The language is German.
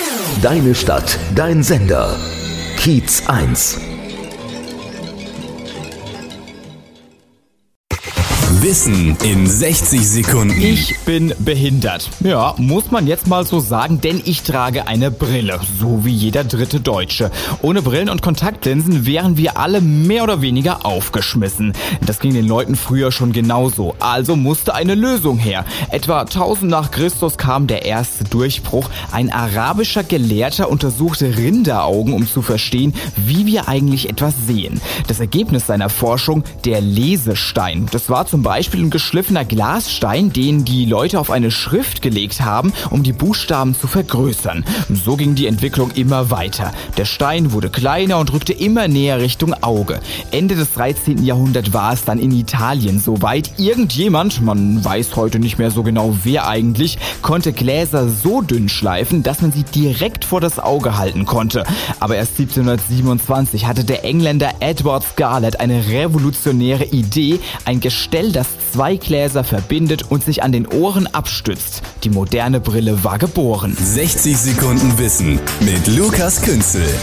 Deine Stadt, dein Sender. Kiez 1. Wissen in 60 Sekunden. Ich bin behindert. Ja, muss man jetzt mal so sagen, denn ich trage eine Brille, so wie jeder dritte Deutsche. Ohne Brillen und Kontaktlinsen wären wir alle mehr oder weniger aufgeschmissen. Das ging den Leuten früher schon genauso, also musste eine Lösung her. Etwa 1000 nach Christus kam der erste Durchbruch. Ein arabischer Gelehrter untersuchte Rinderaugen, um zu verstehen, wie wir eigentlich etwas sehen. Das Ergebnis seiner Forschung, der Lesestein. Das war zum Beispiel ein geschliffener Glasstein, den die Leute auf eine Schrift gelegt haben, um die Buchstaben zu vergrößern. So ging die Entwicklung immer weiter. Der Stein wurde kleiner und rückte immer näher Richtung Auge. Ende des 13. Jahrhunderts war es dann in Italien soweit. Irgendjemand, man weiß heute nicht mehr so genau wer eigentlich, konnte Gläser so dünn schleifen, dass man sie direkt vor das Auge halten konnte. Aber erst 1727 hatte der Engländer Edward Scarlett eine revolutionäre Idee, ein Gestell, das zwei Gläser verbindet und sich an den Ohren abstützt. Die moderne Brille war geboren. 60 Sekunden Wissen mit Lukas Künzel.